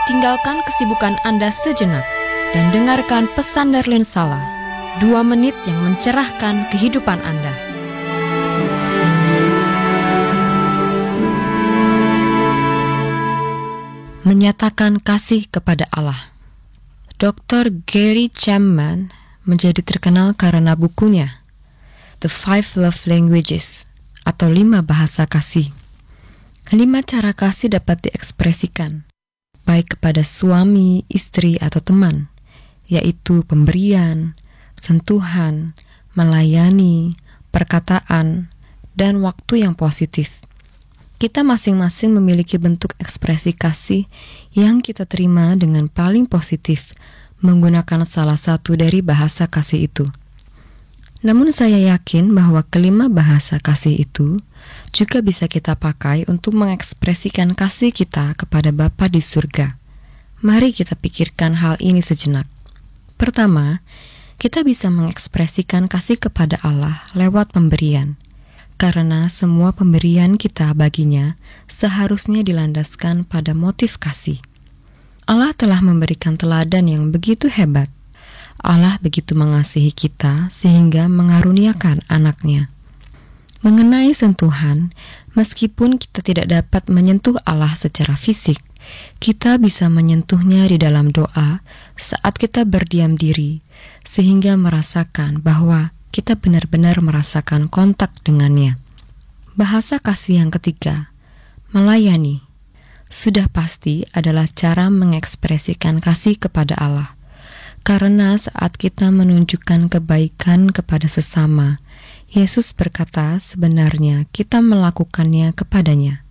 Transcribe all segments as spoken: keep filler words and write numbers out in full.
Tinggalkan kesibukan Anda sejenak dan dengarkan pesan Darlene Sala, dua menit yang mencerahkan kehidupan Anda. Menyatakan kasih kepada Allah. doktor Gary Chapman menjadi terkenal karena bukunya The Five Love Languages atau lima bahasa kasih. Lima cara kasih dapat diekspresikan baik kepada suami, istri, atau teman, yaitu pemberian, sentuhan, melayani, perkataan, dan waktu yang positif. Kita masing-masing memiliki bentuk ekspresi kasih yang kita terima dengan paling positif menggunakan salah satu dari bahasa kasih itu. Namun saya yakin bahwa kelima bahasa kasih itu juga bisa kita pakai untuk mengekspresikan kasih kita kepada Bapa di surga. Mari kita pikirkan hal ini sejenak. Pertama, kita bisa mengekspresikan kasih kepada Allah lewat pemberian, karena semua pemberian kita baginya seharusnya dilandaskan pada motif kasih. Allah telah memberikan teladan yang begitu hebat. Allah begitu mengasihi kita sehingga mengaruniakan anaknya. Mengenai sentuhan, meskipun kita tidak dapat menyentuh Allah secara fisik, kita bisa menyentuhnya di dalam doa saat kita berdiam diri, sehingga merasakan bahwa kita benar-benar merasakan kontak dengannya. Bahasa kasih yang ketiga, melayani, sudah pasti adalah cara mengekspresikan kasih kepada Allah. Karena saat kita menunjukkan kebaikan kepada sesama, Yesus berkata sebenarnya kita melakukannya kepadanya.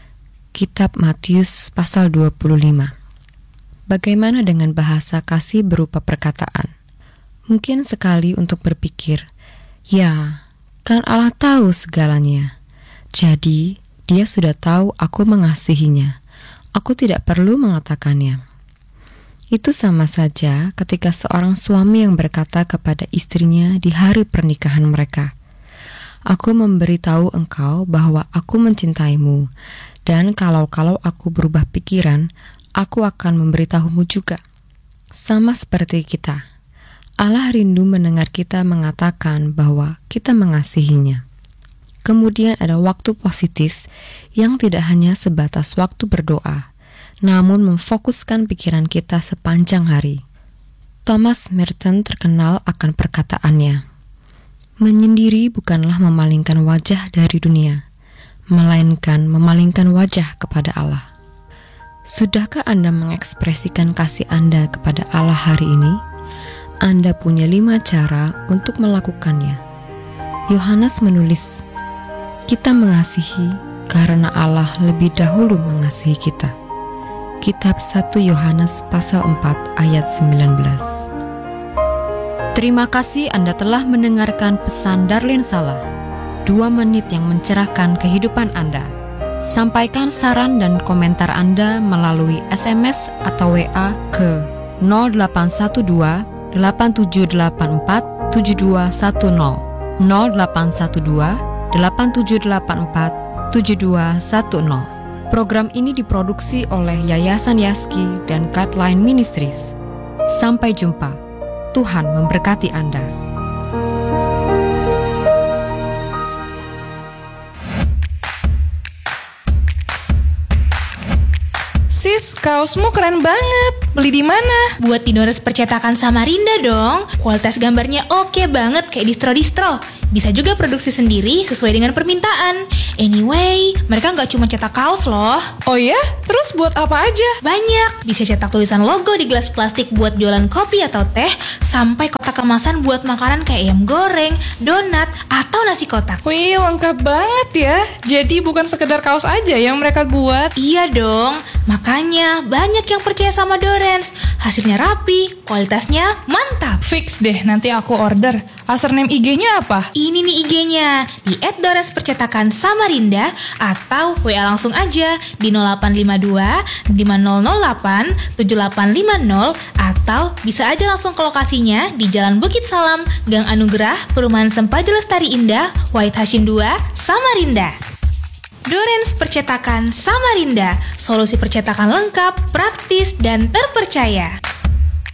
Kitab Matius pasal dua puluh lima. Bagaimana dengan bahasa kasih berupa perkataan? Mungkin sekali untuk berpikir, ya, kan Allah tahu segalanya. Jadi, dia sudah tahu aku mengasihinya. Aku tidak perlu mengatakannya. Itu sama saja ketika seorang suami yang berkata kepada istrinya di hari pernikahan mereka, "Aku memberitahu engkau bahwa aku mencintaimu, dan kalau-kalau aku berubah pikiran, aku akan memberitahumu juga." Sama seperti kita, Allah rindu mendengar kita mengatakan bahwa kita mengasihinya. Kemudian ada waktu positif yang tidak hanya sebatas waktu berdoa, namun memfokuskan pikiran kita sepanjang hari. Thomas Merton terkenal akan perkataannya, menyendiri bukanlah memalingkan wajah dari dunia, melainkan memalingkan wajah kepada Allah. Sudahkah Anda mengekspresikan kasih Anda kepada Allah hari ini? Anda punya lima cara untuk melakukannya. Yohanes menulis, kita mengasihi karena Allah lebih dahulu mengasihi kita. Kitab satu Yohanes pasal empat ayat sembilan belas. Terima kasih Anda telah mendengarkan pesan Darlene Sala, dua menit yang mencerahkan kehidupan Anda. Sampaikan saran dan komentar Anda melalui S M S atau W A ke nol delapan satu dua delapan tujuh delapan empat tujuh dua satu nol nol delapan satu dua delapan tujuh delapan empat tujuh dua satu nol. Program ini diproduksi oleh Yayasan Yaski dan Guideline Ministries. Sampai jumpa. Tuhan memberkati Anda. Sis, kaosmu keren banget. Beli di mana? Buat di Dores Percetakan Samarinda dong. Kualitas gambarnya oke banget kayak distro-distro. Bisa juga produksi sendiri sesuai dengan permintaan. Anyway, mereka nggak cuma cetak kaos loh. Oh ya? Terus buat apa aja? Banyak. Bisa cetak tulisan logo di gelas plastik buat jualan kopi atau teh, sampai kotak kemasan buat makanan kayak ayam goreng, donat, atau nasi kotak. Wih, lengkap banget ya. Jadi bukan sekedar kaos aja yang mereka buat. Iya dong. Makanya banyak yang percaya sama Dorens. Hasilnya rapi, kualitasnya mantap. Fix deh, nanti aku order. Username I G-nya apa? Ini nih I G-nya di et dores percetakan samarinda atau W A langsung aja di nol delapan lima dua lima nol nol delapan tujuh delapan lima nol atau bisa aja langsung ke lokasinya di Jalan Bukit Salam, Gang Anugerah, Perumahan Sempaja Lestari Indah, Wahid Hashim dua, Samarinda. Dorens Percetakan Samarinda, solusi percetakan lengkap, praktis, dan terpercaya.